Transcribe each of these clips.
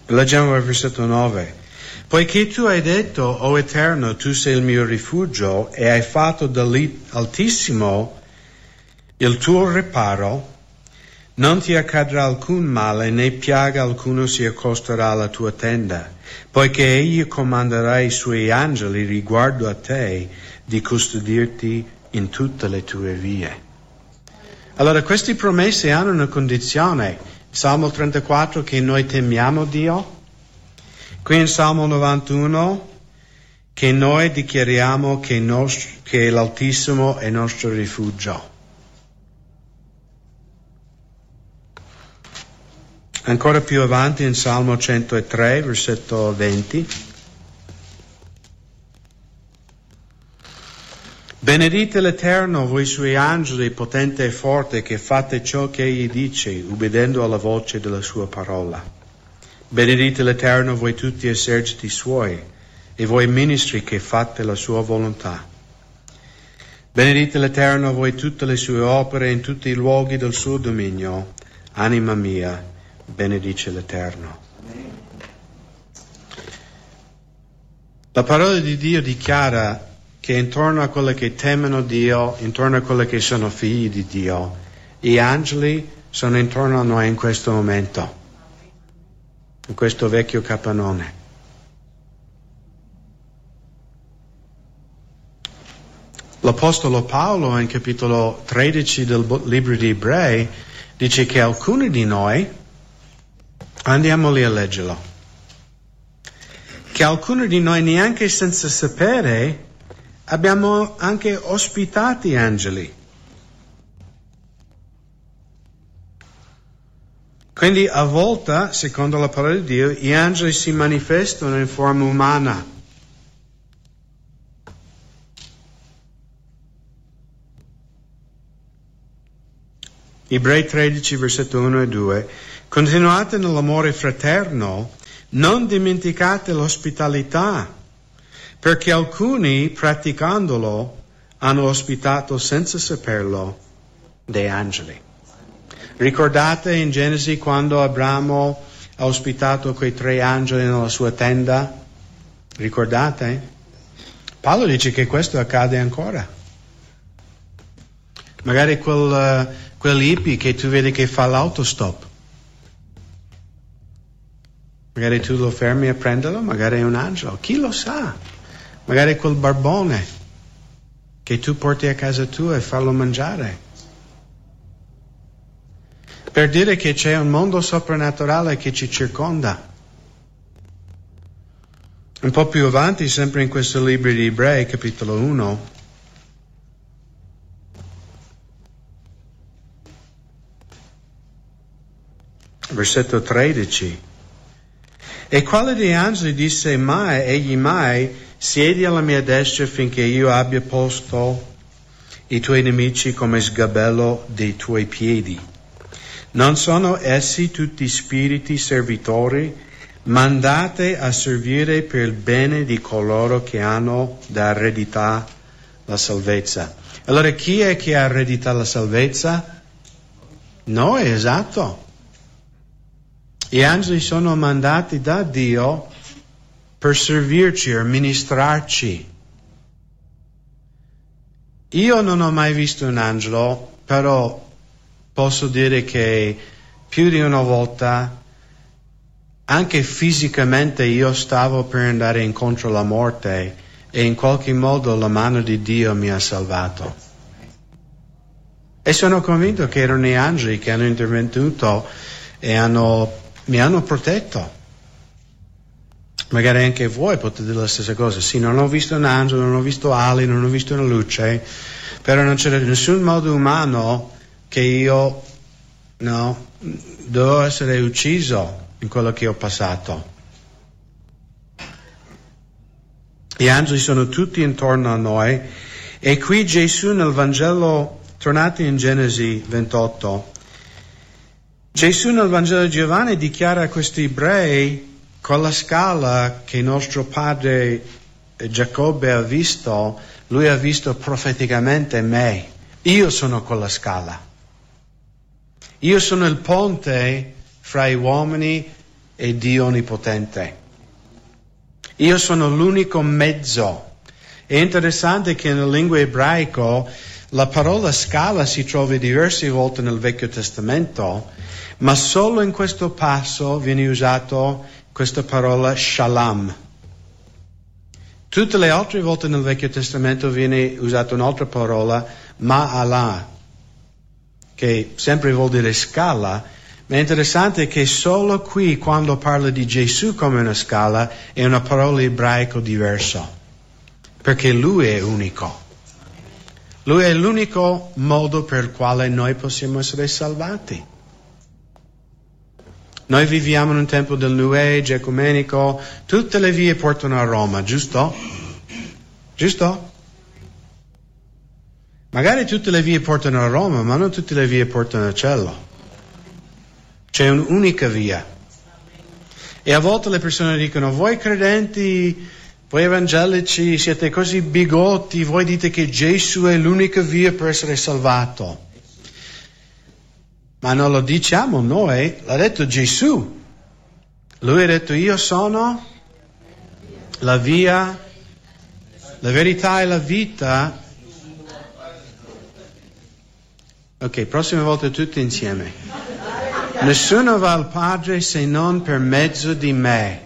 Leggiamo il versetto 9. Poiché tu hai detto, o Eterno, tu sei il mio rifugio e hai fatto dall'Altissimo il tuo riparo, non ti accadrà alcun male né piaga alcuno si accosterà alla tua tenda, poiché egli comanderà i suoi angeli riguardo a te di custodirti in tutte le tue vie. Allora queste promesse hanno una condizione. Salmo 34 che noi temiamo Dio. Qui in Salmo 91 che noi dichiariamo che l'Altissimo è il nostro rifugio. Ancora più avanti in Salmo 103, versetto 20. Benedite l'Eterno, voi suoi angeli, potente e forte, che fate ciò che egli dice, ubbidendo alla voce della sua parola. Benedite l'Eterno, voi tutti eserciti suoi, e voi ministri che fate la sua volontà. Benedite l'Eterno, voi tutte le sue opere in tutti i luoghi del suo dominio. Anima mia, benedice l'Eterno. La parola di Dio dichiara che intorno a quelli che temono Dio, intorno a quelli che sono figli di Dio, gli angeli sono intorno a noi in questo momento, in questo vecchio capannone. L'Apostolo Paolo in capitolo 13 del libro di Ebrei dice che alcuni di noi, andiamo lì a leggerlo, che alcuni di noi neanche senza sapere abbiamo anche ospitati angeli. Quindi a volte, secondo la parola di Dio, gli angeli si manifestano in forma umana. Ebrei 13, versetto 1 e 2. Continuate nell'amore fraterno, non dimenticate l'ospitalità, perché alcuni, praticandolo, hanno ospitato senza saperlo dei angeli. Ricordate in Genesi quando Abramo ha ospitato quei 3 angeli nella sua tenda? Ricordate? Paolo dice che questo accade ancora. Magari quel hippie che tu vedi che fa l'autostop. Magari tu lo fermi a prenderlo, magari è un angelo, chi lo sa? Magari quel barbone che tu porti a casa tua e farlo mangiare. Per dire che c'è un mondo soprannaturale che ci circonda. Un po' più avanti, sempre in questo libro di Ebrei, capitolo 1, versetto 13. E quale dei angeli disse mai, egli mai, siedi alla mia destra finché io abbia posto i tuoi nemici come sgabello dei tuoi piedi? Non sono essi tutti spiriti servitori, mandate a servire per il bene di coloro che hanno da eredità la salvezza. Allora chi è che ha eredità la salvezza? Noi, esatto. Gli angeli sono mandati da Dio per servirci, per ministrarci. Io non ho mai visto un angelo, però posso dire che più di una volta, anche fisicamente, io stavo per andare incontro alla morte e in qualche modo la mano di Dio mi ha salvato. E sono convinto che erano gli angeli che hanno intervenuto e mi hanno protetto. Magari anche voi potete dire la stessa cosa. Sì, non ho visto un angelo, non ho visto ali, non ho visto una luce, però non c'era nessun modo umano che io devo essere ucciso in quello che ho passato. Gli angeli sono tutti intorno a noi e qui Gesù nel Vangelo, tornate in Genesi 28, Gesù nel Vangelo di Giovanni dichiara a questi ebrei con la scala che nostro padre Giacobbe ha visto, lui ha visto profeticamente me. Io sono quella scala. Io sono il ponte fra gli uomini è Dio Onnipotente. Io sono l'unico mezzo. È interessante che nella lingua ebraica la parola scala si trova diverse volte nel Vecchio Testamento, ma solo in questo passo viene usata questa parola shalom. Tutte le altre volte nel Vecchio Testamento viene usata un'altra parola, ma'alah, che sempre vuol dire scala, ma è interessante che solo qui, quando parla di Gesù come una scala, è una parola ebraica diversa, perché Lui è unico. Lui è l'unico modo per il quale noi possiamo essere salvati. Noi viviamo in un tempo del New Age ecumenico, tutte le vie portano a Roma, giusto? Giusto? Magari tutte le vie portano a Roma, ma non tutte le vie portano al cielo. C'è un'unica via. E a volte le persone dicono, voi credenti, voi evangelici siete così bigotti, voi dite che Gesù è l'unica via per essere salvato. Ma non lo diciamo noi, l'ha detto Gesù. Lui ha detto, io sono la via, la verità e la vita. Ok, prossima volta tutti insieme. Nessuno va al Padre se non per mezzo di me.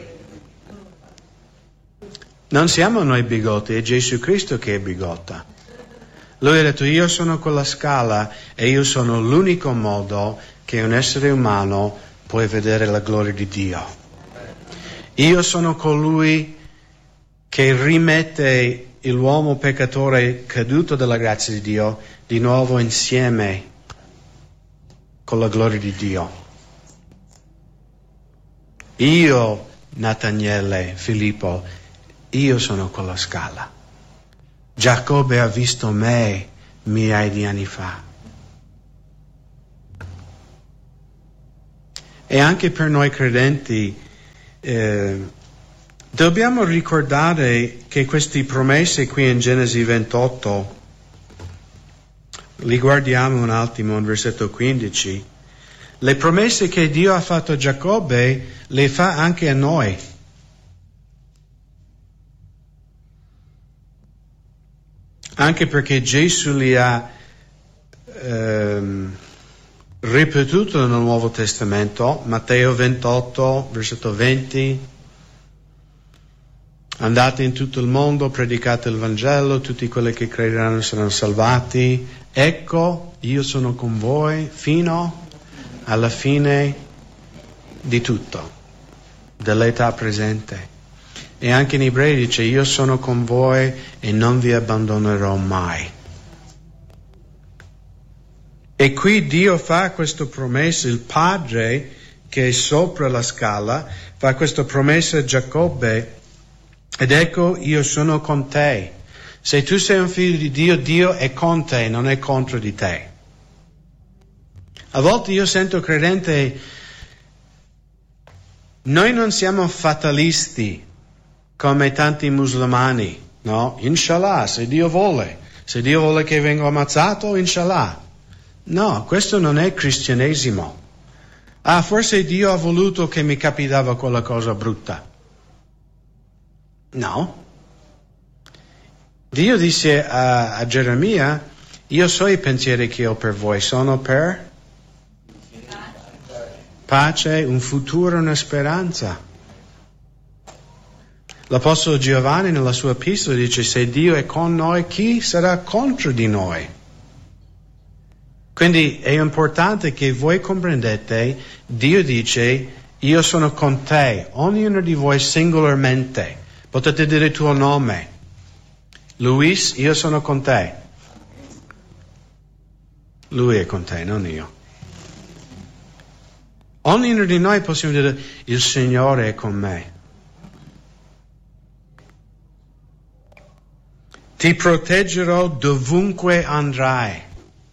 Non siamo noi bigotti, è Gesù Cristo che è bigotta. Lui ha detto, io sono quella scala e io sono l'unico modo che un essere umano può vedere la gloria di Dio. Io sono colui che rimette l'uomo peccatore caduto dalla grazia di Dio di nuovo insieme con la gloria di Dio. Io, Nathaniele, Filippo, io sono quella scala. Giacobbe ha visto me migliaia di anni fa. E anche per noi credenti dobbiamo ricordare che queste promesse qui in Genesi 28, li guardiamo un attimo in versetto 15, le promesse che Dio ha fatto a Giacobbe le fa anche a noi. Anche perché Gesù li ha ripetuto nel Nuovo Testamento, Matteo 28, versetto 20, andate in tutto il mondo, predicate il Vangelo, tutti quelli che crederanno saranno salvati, ecco, io sono con voi fino alla fine di tutto, dell'età presente. E anche in Ebrei dice, io sono con voi e non vi abbandonerò mai. E qui Dio fa questa promessa, il Padre che è sopra la scala, fa questa promessa a Giacobbe, ed ecco io sono con te. Se tu sei un figlio di Dio, Dio è con te, non è contro di te. A volte io sento credente, noi non siamo fatalisti, come tanti musulmani, no? Inshallah, se Dio vuole che vengo ammazzato, inshallah. No, questo non è cristianesimo. Ah, forse Dio ha voluto che mi capitava quella cosa brutta. No. Dio disse a Geremia, io so i pensieri che ho per voi, sono per pace, un futuro, una speranza. L'Apostolo Giovanni nella sua epistola dice, se Dio è con noi, chi sarà contro di noi? Quindi è importante che voi comprendete, Dio dice, io sono con te, ognuno di voi singolarmente. Potete dire il tuo nome. Luis, io sono con te. Lui è con te, non io. Ognuno di noi possiamo dire, il Signore è con me. Ti proteggerò dovunque andrai.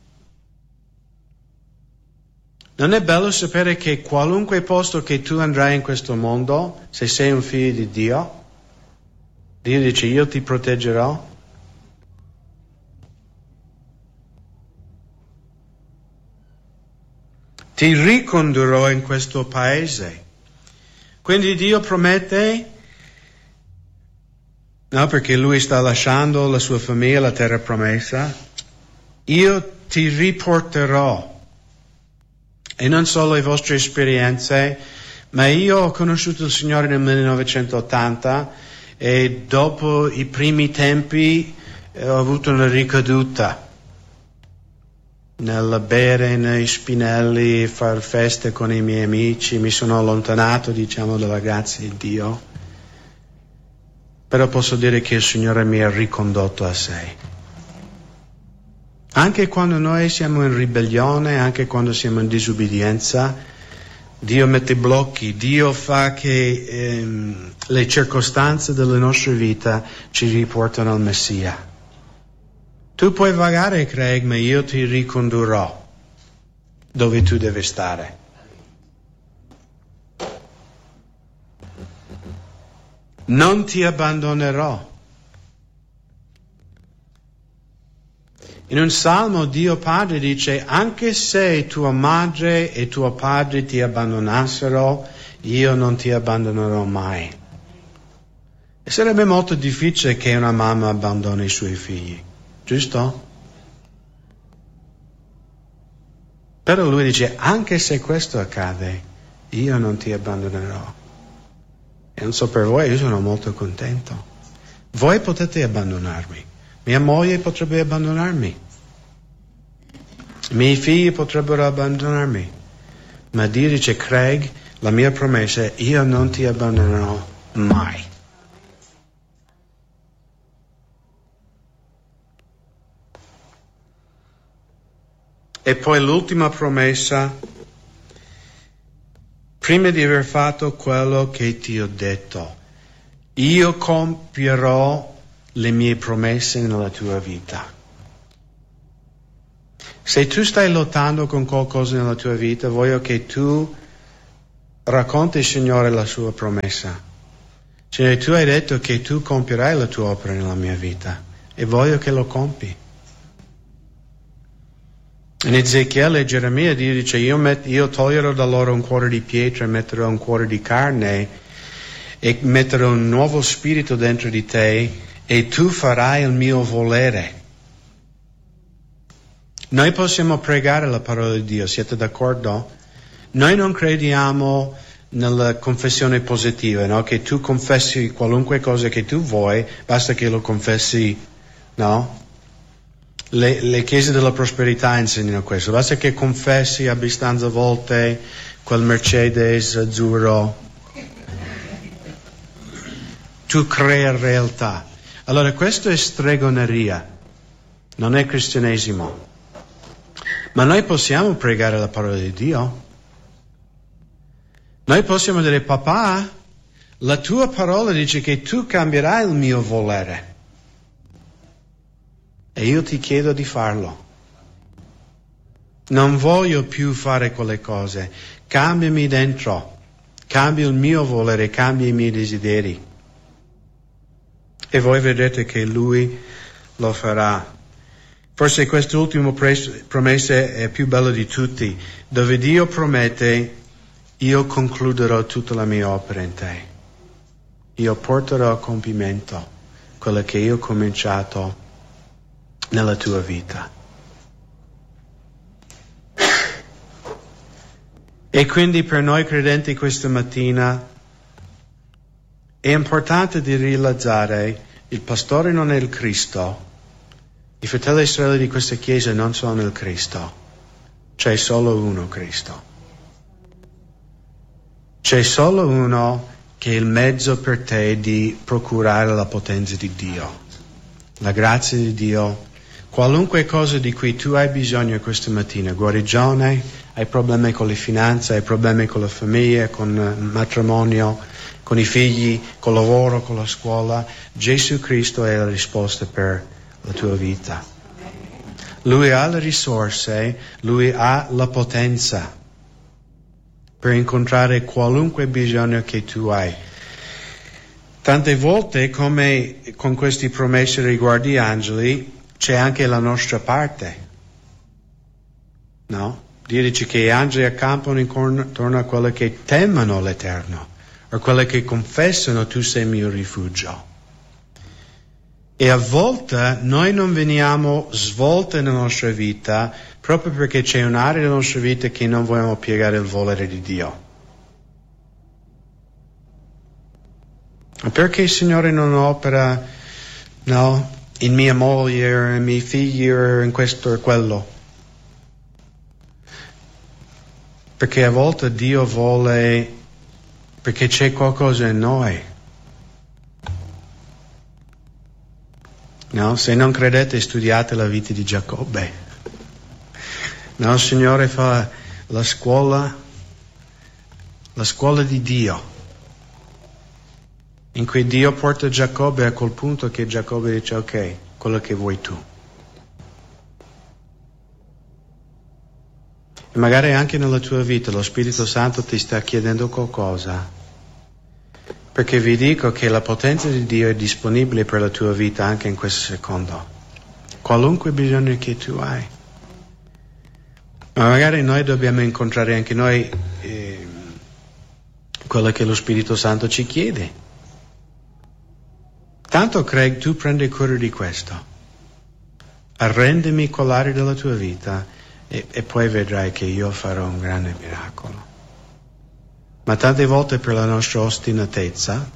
Non è bello sapere che qualunque posto che tu andrai in questo mondo, se sei un figlio di Dio, Dio dice io ti proteggerò? Ti ricondurrò in questo paese. Quindi Dio promette, no, perché Lui sta lasciando la sua famiglia, la terra promessa, io ti riporterò. E non solo le vostre esperienze, ma io ho conosciuto il Signore nel 1980 e dopo i primi tempi ho avuto una ricaduta nel bere nei spinelli, far feste con i miei amici, mi sono allontanato, dalla grazia di Dio. Però posso dire che il Signore mi ha ricondotto a sé. Anche quando noi siamo in ribellione, anche quando siamo in disubbidienza, Dio mette blocchi, Dio fa che le circostanze della nostra vita ci riportano al Messia. Tu puoi vagare, Craig, ma io ti ricondurrò dove tu devi stare. Non ti abbandonerò. In un salmo Dio Padre dice, anche se tua madre e tuo padre ti abbandonassero, io non ti abbandonerò mai. E sarebbe molto difficile che una mamma abbandoni i suoi figli, giusto? Però lui dice, anche se questo accade, io non ti abbandonerò. E non so per voi, io sono molto contento. Voi potete abbandonarmi. Mia moglie potrebbe abbandonarmi. I miei figli potrebbero abbandonarmi. Ma Dio dice, Craig, la mia promessa è, io non ti abbandonerò mai. E poi l'ultima promessa, prima di aver fatto quello che ti ho detto, io compierò le mie promesse nella tua vita. Se tu stai lottando con qualcosa nella tua vita, voglio che tu racconti al Signore la sua promessa. Cioè, tu hai detto che tu compierai la tua opera nella mia vita e voglio che lo compi. In Ezechiele e Geremia Dio dice, io toglierò da loro un cuore di pietra e metterò un cuore di carne e metterò un nuovo spirito dentro di te e tu farai il mio volere. Noi possiamo pregare la parola di Dio, siete d'accordo? Noi non crediamo nella confessione positiva, no? Che tu confessi qualunque cosa che tu vuoi, basta che lo confessi, no? Le chiese della prosperità insegnano questo, basta che confessi abbastanza volte quel Mercedes azzurro, tu crei realtà. Allora questo è stregoneria, non è cristianesimo. Ma noi possiamo pregare la parola di Dio. Noi possiamo dire, papà, la tua parola dice che tu cambierai il mio volere. E io ti chiedo di farlo. Non voglio più fare quelle cose. Cambiami dentro. Cambia il mio volere, cambia i miei desideri. E voi vedrete che Lui lo farà. Forse quest'ultima promessa è più bella di tutti, dove Dio promette, io concluderò tutta la mia opera in te. Io porterò a compimento quello che io ho cominciato nella tua vita. E quindi per noi credenti questa mattina è importante di realizzare il pastore non è il Cristo, i fratelli Israele di questa chiesa non sono il Cristo, c'è solo uno Cristo. C'è solo uno che è il mezzo per te di procurare la potenza di Dio, la grazia di Dio. Qualunque cosa di cui tu hai bisogno questa mattina, guarigione, hai problemi con le finanze, hai problemi con la famiglia, con il matrimonio, con i figli, col lavoro, con la scuola, Gesù Cristo è la risposta per la tua vita. Lui ha le risorse, Lui ha la potenza per incontrare qualunque bisogno che tu hai. Tante volte, come con queste promesse riguardo gli angeli, c'è anche la nostra parte, no? Dio dice che gli angeli accampano intorno a quelli che temono l'Eterno, o quelle che confessano tu sei il mio rifugio. E a volte noi non veniamo svolte nella nostra vita proprio perché c'è un'area della nostra vita che non vogliamo piegare il volere di Dio. Perché il Signore non opera, no, in mia moglie, in miei figli, in questo e quello? Perché a volte Dio vuole, perché c'è qualcosa in noi. No, se non credete studiate la vita di Giacobbe. No, il Signore fa la scuola di Dio, in cui Dio porta Giacobbe a quel punto che Giacobbe dice ok, quello che vuoi tu. E magari anche nella tua vita lo Spirito Santo ti sta chiedendo qualcosa. Perché vi dico che la potenza di Dio è disponibile per la tua vita anche in questo secondo. Qualunque bisogno che tu hai. Ma magari noi dobbiamo incontrare anche noi quello che lo Spirito Santo ci chiede. Tanto Craig, tu prendi cura di questo. Arrendimi quell'area della tua vita e poi vedrai che io farò un grande miracolo. Ma tante volte per la nostra ostinatezza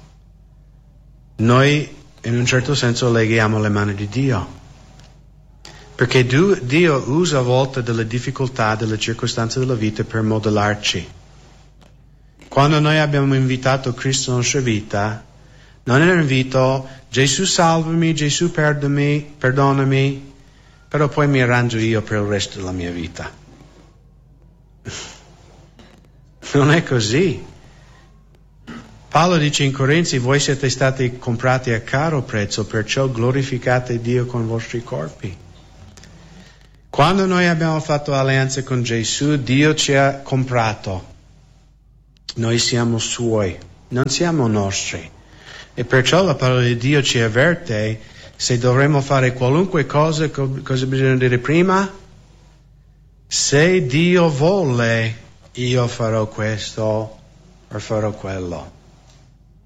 noi in un certo senso leghiamo le mani di Dio. Perché Dio usa a volte delle difficoltà, delle circostanze della vita per modellarci. Quando noi abbiamo invitato Cristo nella nostra vita, non è un invito Gesù salvami, Gesù perdonami, però poi mi arrangio io per il resto della mia vita. Non è così. Paolo dice in Corinzi, voi siete stati comprati a caro prezzo, perciò glorificate Dio con i vostri corpi. Quando noi abbiamo fatto alleanza con Gesù, Dio ci ha comprato. Noi siamo Suoi, non siamo nostri. E perciò la parola di Dio ci avverte, se dovremmo fare qualunque cosa bisogna dire prima? Se Dio vuole, io farò questo o farò quello.